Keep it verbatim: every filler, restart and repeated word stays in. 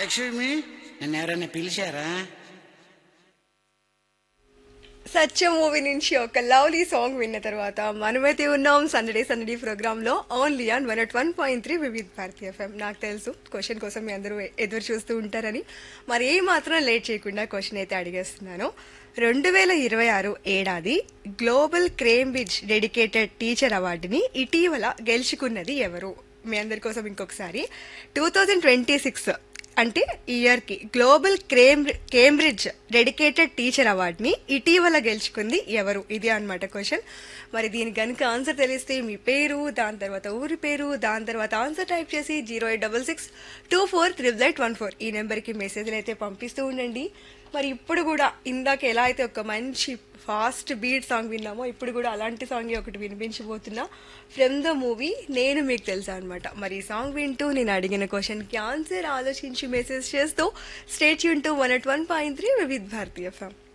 Excuse నన్ను ఎవరైనా పిలిచారా? సత్యం మూవీ నుంచి ఒక లవ్లీ సాంగ్ విన్న తర్వాత మనమైతే ఉన్నాం సందడే సందడి ప్రోగ్రామ్ లో only on one at one point three Vividh Bharati FM. నాకు తెలుసు క్వశ్చన్ కోసం మీ అందరూ ఎదురు చూస్తూ ఉంటారని, మరి ఏ మాత్రం లేట్ చేయకుండా క్వశ్చన్ అయితే అడిగేస్తున్నాను. రెండు వేల ఇరవై ఆరు ఏడాది గ్లోబల్ కేంబ్రిడ్జ్ డెడికేటెడ్ టీచర్ అవార్డుని ఇటీవల గెలుచుకున్నది ఎవరు? మీ అందరి కోసం ఇంకొకసారి, టూ థౌజండ్ ట్వంటీ సిక్స్ అంటే ఈ ఇయర్ కి గ్లోబల్ కేంబ్రిడ్జ్ డెడికేటెడ్ టీచర్ అవార్డుని ఇటీవల గెలుచుకుంది ఎవరు? ఇది అన్నమాట క్వశ్చన్. మరి దీనికి కనుక ఆన్సర్ తెలిస్తే మీ పేరు, దాని తర్వాత ఊరి పేరు, దాని తర్వాత ఆన్సర్ టైప్ చేసి zero eight double six two four triple eight one four ఈ నెంబర్కి మెసేజ్లు అయితే పంపిస్తూ ఉండండి. మరి ఇప్పుడు కూడా ఇందాక ఎలా అయితే ఒక మంచి ఫాస్ట్ బీట్ సాంగ్ విన్నామో, ఇప్పుడు కూడా అలాంటి సాంగ్ ఒకటి వినిపించబోతున్నా ఫ్రమ్ ద మూవీ నేను మీకు తెలుసా అనమాట. మరి ఈ సాంగ్ వింటూ నేను అడిగిన క్వశ్చన్కి ఆన్సర్ ఆలోచించి మెసేజ్ చేస్తూ stay tune to one at one point three Vividh Bharati FM.